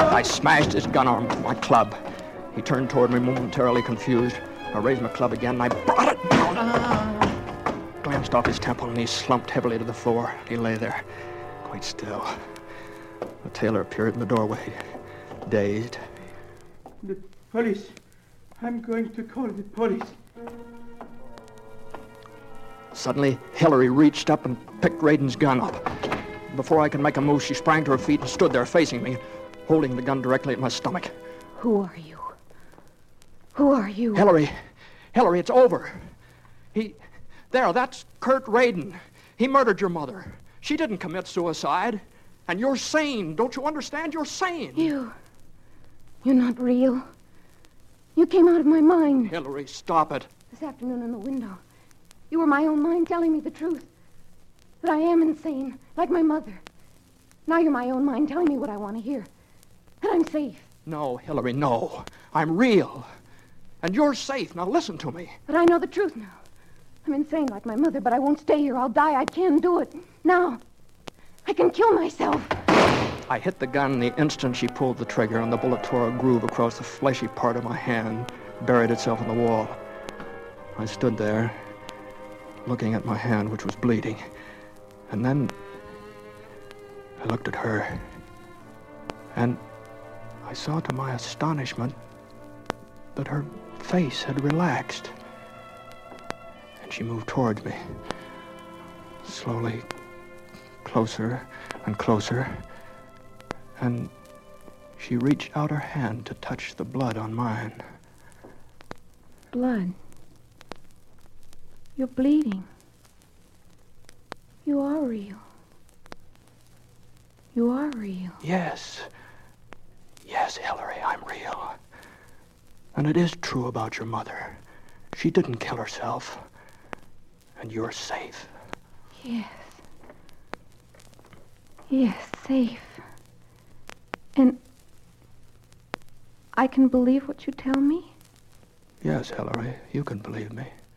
I smashed his gun arm with my club. He turned toward me momentarily confused. I raised my club again, and I brought it down. Glanced off his temple, and he slumped heavily to the floor. He lay there, quite still. The tailor appeared in the doorway, dazed. The police. I'm going to call the police. Suddenly, Hillary reached up and picked Radin's gun up. Before I could make a move, she sprang to her feet and stood there facing me, holding the gun directly at my stomach. Who are you? Who are you? Hillary, it's over. That's Kurt Radin. He murdered your mother. She didn't commit suicide. And you're sane. Don't you understand? You're sane. You're not real. You came out of my mind. Hillary, stop it. This afternoon in the window, you were my own mind telling me the truth. That I am insane, like my mother. Now you're my own mind telling me what I want to hear. That I'm safe. No, Hillary, no. I'm real. And you're safe. Now listen to me. But I know the truth now. I'm insane like my mother, but I won't stay here. I'll die. I can do it. Now. I can kill myself. I hit the gun the instant she pulled the trigger, and the bullet tore a groove across the fleshy part of my hand, buried itself in the wall. I stood there, looking at my hand, which was bleeding. And then I looked at her, and I saw to my astonishment that her face had relaxed. And she moved towards me, slowly, closer and closer, and she reached out her hand to touch the blood on mine. Blood? You're bleeding. You are real. You are real. Yes. Yes, Hillary, I'm real. And it is true about your mother. She didn't kill herself. And you're safe. Yes. Yes, safe. And I can believe what you tell me? Yes, Hillary, you can believe me.